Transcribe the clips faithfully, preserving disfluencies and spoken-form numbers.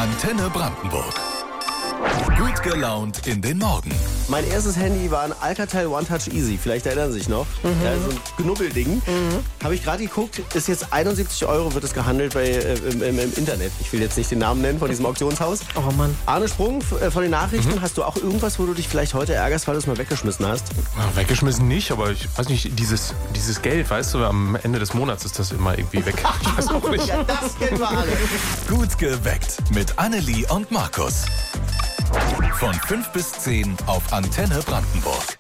Antenne Brandenburg. Gut gelaunt in den Morgen. Mein erstes Handy war ein Alcatel One Touch Easy. Vielleicht erinnern Sie sich noch. Mhm. Ja, so ein Knubbelding. Mhm. Habe ich gerade geguckt, ist jetzt einundsiebzig Euro, wird es gehandelt bei, äh, im, im, im Internet. Ich will jetzt nicht den Namen nennen von diesem Auktionshaus. Oh Mann. Arne Sprung äh, von den Nachrichten. Mhm. Hast du auch irgendwas, wo du dich vielleicht heute ärgerst, weil du es mal weggeschmissen hast? Ja, weggeschmissen nicht, aber ich weiß nicht, dieses, dieses Geld, weißt du, am Ende des Monats ist das immer irgendwie weg. Ich weiß auch nicht. Ja, das kennen wir alle. Gut geweckt mit Annelie und Markus. Von fünf bis zehn auf Antenne Brandenburg.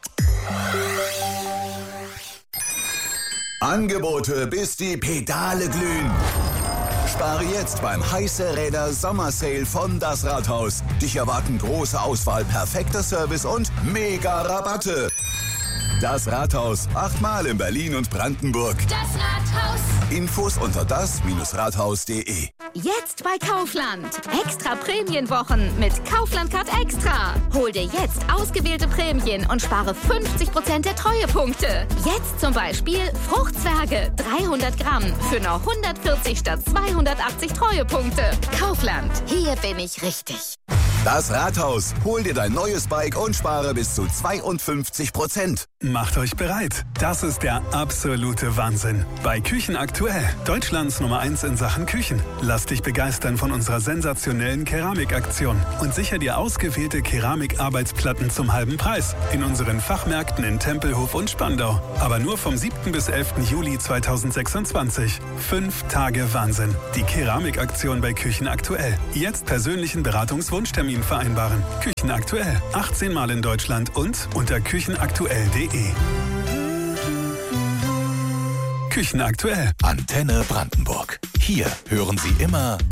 Angebote, bis die Pedale glühen. Spare jetzt beim Heiße Räder Sommersale von Das Rathaus. Dich erwarten große Auswahl, perfekter Service und mega Rabatte. Das Rathaus, achtmal in Berlin und Brandenburg. Das Rathaus. Infos unter das Rathaus punkt de. Jetzt bei Kaufland. Extra Prämienwochen mit Kaufland Card Extra. Hol dir jetzt ausgewählte Prämien und spare fünfzig Prozent der Treuepunkte. Jetzt zum Beispiel Fruchtzwerge dreihundert Gramm für nur hundertvierzig statt zweihundertachtzig Treuepunkte. Kaufland. Hier bin ich richtig. Das Rathaus. Hol dir dein neues Bike und spare bis zu zweiundfünfzig Prozent. Macht euch bereit. Das ist der absolute Wahnsinn. Bei Küchen aktuell. Deutschlands Nummer eins in Sachen Küchen. Lass dich begeistern von unserer sensationellen Keramikaktion und sicher dir ausgewählte Keramikarbeitsplatten zum halben Preis. In unseren Fachmärkten in Tempelhof und Spandau. Aber nur vom siebten bis elften Juli zweitausendsechsundzwanzig. Fünf Tage Wahnsinn. Die Keramikaktion bei Küchen aktuell. Jetzt persönlichen Beratungswunschtermin vereinbaren. Küchen aktuell. achtzehn Mal in Deutschland und unter küchenaktuell punkt de. Küchen aktuell. Antenne Brandenburg. Hier hören Sie immer